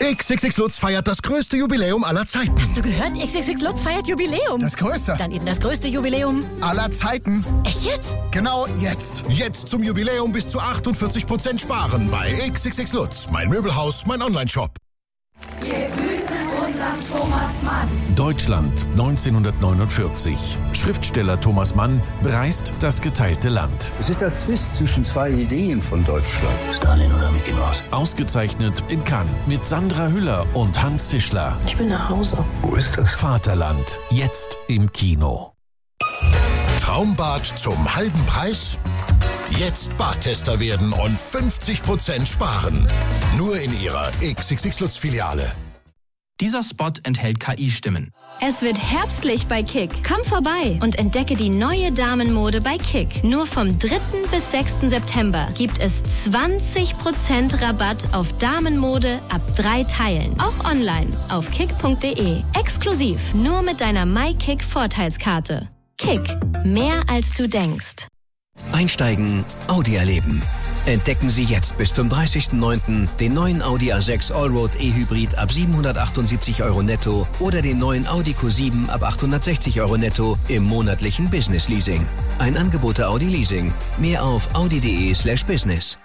XXX Lutz feiert das größte Jubiläum aller Zeiten. Hast du gehört? XXX Lutz feiert Jubiläum. Das größte? Dann eben das größte Jubiläum aller Zeiten. Echt jetzt? Genau jetzt. Jetzt zum Jubiläum bis zu 48% sparen bei XXX Lutz. Mein Möbelhaus, mein Onlineshop. Wir grüßen unseren Thomas Mann. Deutschland 1949. Schriftsteller Thomas Mann bereist das geteilte Land. Es ist der Zwist zwischen zwei Ideen von Deutschland. Stalin oder Mickey Mouse? Ausgezeichnet in Cannes mit Sandra Hüller und Hans Zischler. Ich will nach Hause. Wo ist das? Vaterland, jetzt im Kino. Traumbad zum halben Preis? Jetzt Badtester werden und 50% sparen. Nur in Ihrer XXX Lutz Filiale. Dieser Spot enthält KI-Stimmen. Es wird herbstlich bei Kick. Komm vorbei und entdecke die neue Damenmode bei Kick. Nur vom 3. bis 6. September gibt es 20% Rabatt auf Damenmode ab 3 Teilen. Auch online auf kick.de. Exklusiv nur mit deiner MyKick-Vorteilskarte. Kick. Mehr als du denkst. Einsteigen, Audi erleben. Entdecken Sie jetzt bis zum 30.09. den neuen Audi A6 Allroad E-Hybrid ab 778 € netto oder den neuen Audi Q7 ab 860 € netto im monatlichen Business Leasing. Ein Angebot der Audi Leasing. Mehr auf audi.de/business.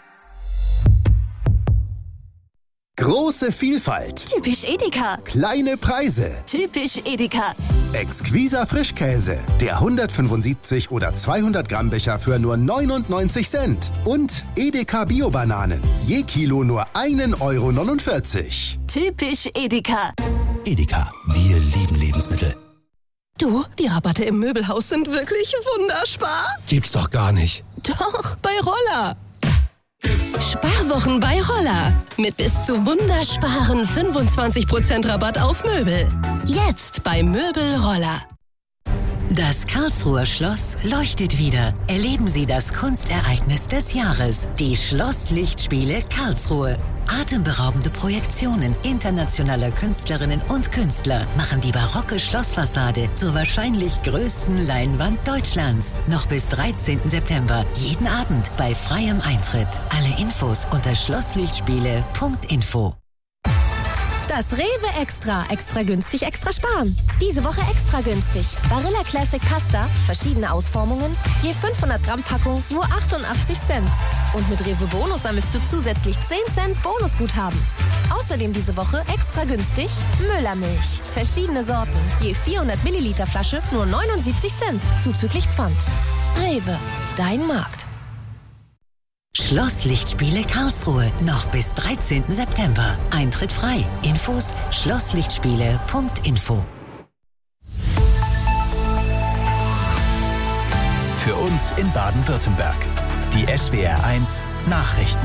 Große Vielfalt. Typisch Edeka. Kleine Preise. Typisch Edeka. Exquiser Frischkäse. Der 175 oder 200 Gramm Becher für nur 99 Cent. Und Edeka Bio-Bananen. Je Kilo nur 1,49 €. Typisch Edeka. Edeka, wir lieben Lebensmittel. Du, die Rabatte im Möbelhaus sind wirklich wunderspar. Gibt's doch gar nicht. Doch, bei Roller. Sparwochen bei Roller. Mit bis zu wundersparen 25% Rabatt auf Möbel. Jetzt bei Möbel Roller. Das Karlsruher Schloss leuchtet wieder. Erleben Sie das Kunstereignis des Jahres. Die Schlosslichtspiele Karlsruhe. Atemberaubende Projektionen internationaler Künstlerinnen und Künstler machen die barocke Schlossfassade zur wahrscheinlich größten Leinwand Deutschlands. Noch bis 13. September. Jeden Abend bei freiem Eintritt. Alle Infos unter schlosslichtspiele.info. Das Rewe Extra. Extra günstig, extra sparen. Diese Woche extra günstig. Barilla Classic Pasta, verschiedene Ausformungen, je 500 Gramm Packung, nur 88 Cent. Und mit Rewe Bonus sammelst du zusätzlich 10 Cent Bonusguthaben. Außerdem diese Woche extra günstig Müllermilch. Verschiedene Sorten, je 400 Milliliter Flasche, nur 79 Cent, zuzüglich Pfand. Rewe, dein Markt. Schlosslichtspiele Karlsruhe. Noch bis 13. September. Eintritt frei. Infos schlosslichtspiele.info. Für uns in Baden-Württemberg. Die SWR1 Nachrichten.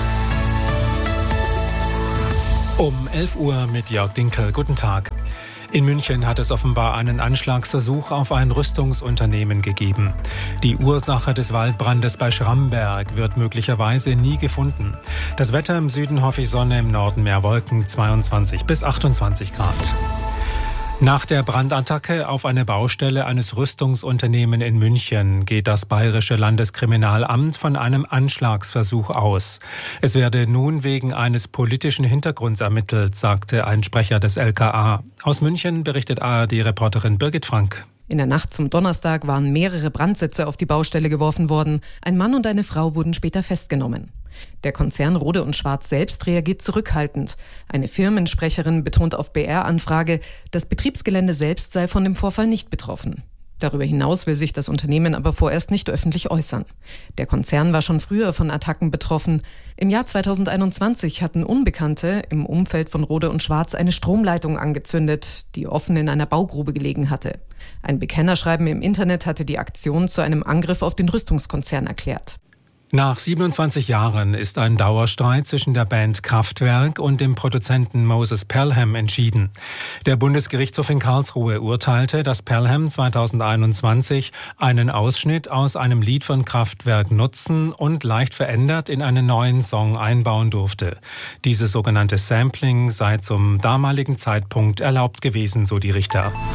Um 11 Uhr mit Jörg Dinkel. Guten Tag. In München hat es offenbar einen Anschlagsversuch auf ein Rüstungsunternehmen gegeben. Die Ursache des Waldbrandes bei Schramberg wird möglicherweise nie gefunden. Das Wetter im Süden häufig Sonne, im Norden mehr Wolken, 22 bis 28 Grad. Nach der Brandattacke auf eine Baustelle eines Rüstungsunternehmens in München geht das Bayerische Landeskriminalamt von einem Anschlagsversuch aus. Es werde nun wegen eines politischen Hintergrunds ermittelt, sagte ein Sprecher des LKA. Aus München berichtet ARD-Reporterin Birgit Frank. In der Nacht zum Donnerstag waren mehrere Brandsätze auf die Baustelle geworfen worden. Ein Mann und eine Frau wurden später festgenommen. Der Konzern Rohde & Schwarz selbst reagiert zurückhaltend. Eine Firmensprecherin betont auf BR-Anfrage, das Betriebsgelände selbst sei von dem Vorfall nicht betroffen. Darüber hinaus will sich das Unternehmen aber vorerst nicht öffentlich äußern. Der Konzern war schon früher von Attacken betroffen. Im Jahr 2021 hatten Unbekannte im Umfeld von Rohde & Schwarz eine Stromleitung angezündet, die offen in einer Baugrube gelegen hatte. Ein Bekennerschreiben im Internet hatte die Aktion zu einem Angriff auf den Rüstungskonzern erklärt. Nach 27 Jahren ist ein Dauerstreit zwischen der Band Kraftwerk und dem Produzenten Moses Pelham entschieden. Der Bundesgerichtshof in Karlsruhe urteilte, dass Pelham 2021 einen Ausschnitt aus einem Lied von Kraftwerk nutzen und leicht verändert in einen neuen Song einbauen durfte. Dieses sogenannte Sampling sei zum damaligen Zeitpunkt erlaubt gewesen, so die Richter.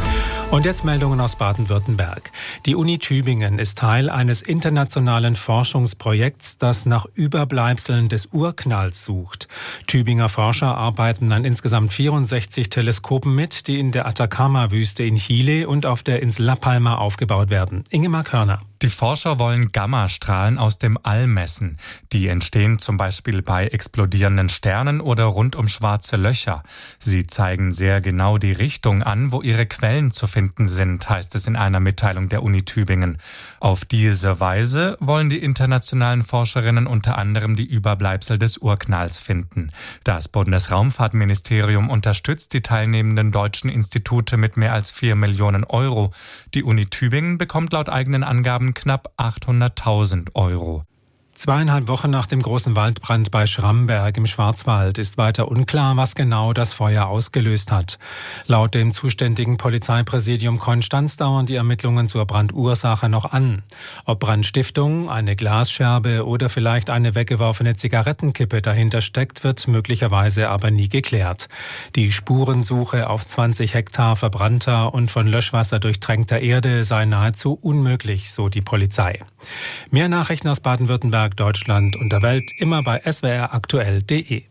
Und jetzt Meldungen aus Baden-Württemberg. Die Uni Tübingen ist Teil eines internationalen Forschungsprojekts, das nach Überbleibseln des Urknalls sucht. Tübinger Forscher arbeiten an insgesamt 64 Teleskopen mit, die in der Atacama-Wüste in Chile und auf der Insel La Palma aufgebaut werden. Ingemar Körner. Die Forscher wollen Gammastrahlen aus dem All messen. Die entstehen zum Beispiel bei explodierenden Sternen oder rund um schwarze Löcher. Sie zeigen sehr genau die Richtung an, wo ihre Quellen zu finden sind, heißt es in einer Mitteilung der Uni Tübingen. Auf diese Weise wollen die internationalen Forscherinnen unter anderem die Überbleibsel des Urknalls finden. Das Bundesraumfahrtministerium unterstützt die teilnehmenden deutschen Institute mit mehr als 4 Millionen Euro. Die Uni Tübingen bekommt laut eigenen Angaben knapp 800.000 Euro. 2,5 Wochen nach dem großen Waldbrand bei Schramberg im Schwarzwald ist weiter unklar, was genau das Feuer ausgelöst hat. Laut dem zuständigen Polizeipräsidium Konstanz dauern die Ermittlungen zur Brandursache noch an. Ob Brandstiftung, eine Glasscherbe oder vielleicht eine weggeworfene Zigarettenkippe dahinter steckt, wird möglicherweise aber nie geklärt. Die Spurensuche auf 20 Hektar verbrannter und von Löschwasser durchtränkter Erde sei nahezu unmöglich, so die Polizei. Mehr Nachrichten aus Baden-Württemberg, Deutschland und der Welt immer bei swraktuell.de.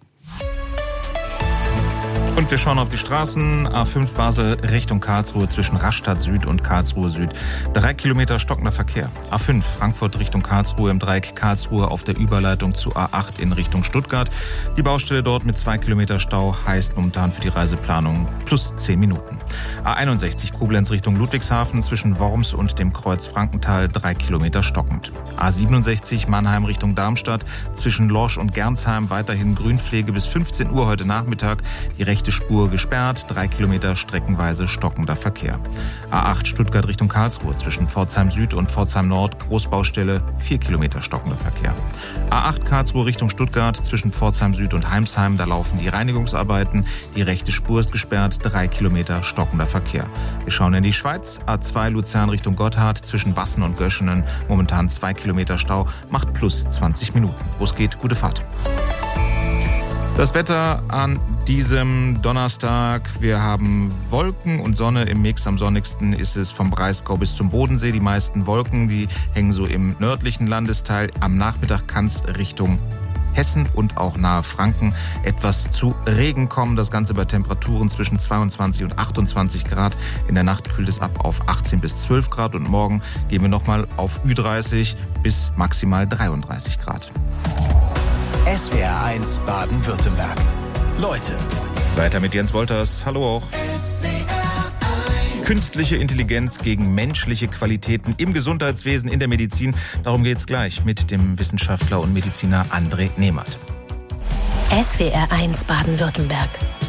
Und wir schauen auf die Straßen. A5 Basel Richtung Karlsruhe zwischen Rastatt Süd und Karlsruhe Süd. 3 Kilometer stockender Verkehr. A5 Frankfurt Richtung Karlsruhe im Dreieck Karlsruhe auf der Überleitung zu A8 in Richtung Stuttgart. Die Baustelle dort mit 2 Kilometer Stau heißt momentan für die Reiseplanung plus 10 Minuten. A61 Koblenz Richtung Ludwigshafen zwischen Worms und dem Kreuz Frankenthal 3 Kilometer stockend. A67 Mannheim Richtung Darmstadt zwischen Lorsch und Gernsheim weiterhin Grünpflege bis 15 Uhr heute Nachmittag. Die rechte Spur gesperrt, 3 Kilometer streckenweise stockender Verkehr. A8 Stuttgart Richtung Karlsruhe zwischen Pforzheim Süd und Pforzheim Nord Großbaustelle 4 Kilometer stockender Verkehr. A8 Karlsruhe Richtung Stuttgart zwischen Pforzheim Süd und Heimsheim, da laufen die Reinigungsarbeiten. Die rechte Spur ist gesperrt, 3 Kilometer stockender Verkehr. Wir schauen in die Schweiz. A2 Luzern Richtung Gotthard zwischen Wassen und Göschenen. Momentan 2 Kilometer Stau, macht plus 20 Minuten. Wo es geht, gute Fahrt. Das Wetter an diesem Donnerstag. Wir haben Wolken und Sonne im Mix. Am sonnigsten ist es vom Breisgau bis zum Bodensee. Die meisten Wolken, die hängen so im nördlichen Landesteil. Am Nachmittag kann es Richtung Hessen und auch nahe Franken etwas zu Regen kommen. Das Ganze bei Temperaturen zwischen 22 und 28 Grad. In der Nacht kühlt es ab auf 18 bis 12 Grad. Und morgen gehen wir nochmal auf Ü30 bis maximal 33 Grad. SWR 1 Baden-Württemberg. Leute. Weiter mit Jens Wolters. Hallo auch. Künstliche Intelligenz gegen menschliche Qualitäten im Gesundheitswesen, in der Medizin. Darum geht's gleich mit dem Wissenschaftler und Mediziner André Nehmert. SWR 1 Baden-Württemberg.